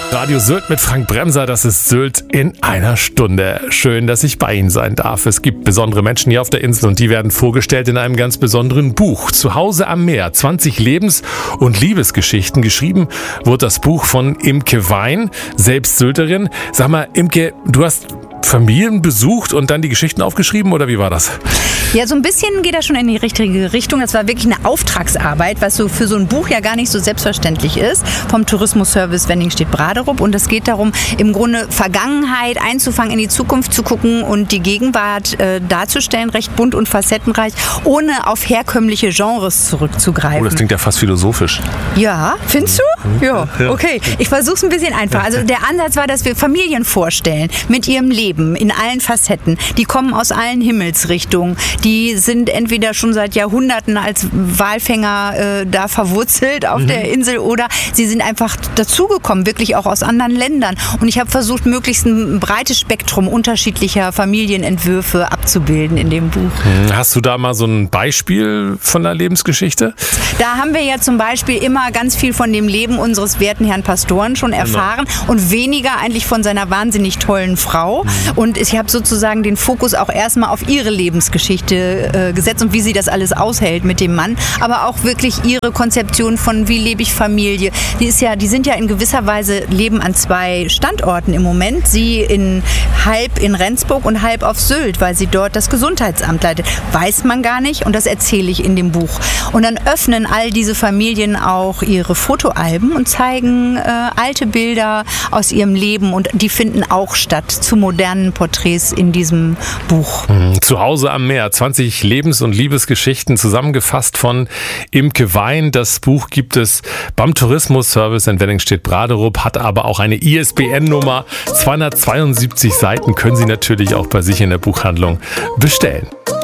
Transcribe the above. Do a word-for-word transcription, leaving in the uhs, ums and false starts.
Radio Sylt mit Frank Bremser, das ist Sylt in einer Stunde. Schön, dass ich bei Ihnen sein darf. Es gibt besondere Menschen hier auf der Insel und die werden vorgestellt in einem ganz besonderen Buch. Zuhause am Meer, zwanzig Lebens- und Liebesgeschichten. Geschrieben wurde das Buch von Imke Wein, selbst Sylterin. Sag mal, Imke, du hast Familien besucht und dann die Geschichten aufgeschrieben oder wie war das? Ja, so ein bisschen geht das schon in die richtige Richtung. Das war wirklich eine Auftragsarbeit, was so für so ein Buch ja gar nicht so selbstverständlich ist, vom Tourismusservice Wenningstedt-Braderup. Und es geht darum, im Grunde Vergangenheit einzufangen, in die Zukunft zu gucken und die Gegenwart äh, darzustellen, recht bunt und facettenreich, ohne auf herkömmliche Genres zurückzugreifen. Oh, das klingt ja fast philosophisch. Ja, findest du? Ja, okay. Ich versuche es ein bisschen einfach. Also der Ansatz war, dass wir Familien vorstellen mit ihrem Leben in allen Facetten. Die kommen aus allen Himmelsrichtungen. Die sind entweder schon seit Jahrhunderten als Walfänger äh, da verwurzelt auf mhm. der Insel oder sie sind einfach dazugekommen, wirklich auch aus anderen Ländern. Und ich habe versucht, möglichst ein breites Spektrum unterschiedlicher Familienentwürfe abzubilden in dem Buch. Hast du da mal so ein Beispiel von der Lebensgeschichte? Da haben wir ja zum Beispiel immer ganz viel von dem Leben unseres werten Herrn Pastoren schon erfahren genau. und weniger eigentlich von seiner wahnsinnig tollen Frau. Mhm. Und ich habe sozusagen den Fokus auch erstmal auf ihre Lebensgeschichte äh, gesetzt und wie sie das alles aushält mit dem Mann, aber auch wirklich ihre Konzeption von wie lebe ich Familie. Die ist ja, die sind ja in gewisser Weise leben an zwei Standorten im Moment. Sie in halb in Rendsburg und halb auf Sylt, weil sie dort das Gesundheitsamt leitet. Weiß man gar nicht und das erzähle ich in dem Buch. Und dann öffnen all diese Familien auch ihre Fotoalben und zeigen äh, alte Bilder aus ihrem Leben und die finden auch statt zu modernen Porträts in diesem Buch. Zu Hause am Meer, zwanzig Lebens- und Liebesgeschichten zusammengefasst von Imke Wein. Das Buch gibt es beim Tourismusservice in Wenningstedt-Braderup, hat aber auch eine I S B N-Nummer. zweihundertzweiundsiebzig Seiten können Sie natürlich auch bei sich in der Buchhandlung bestellen.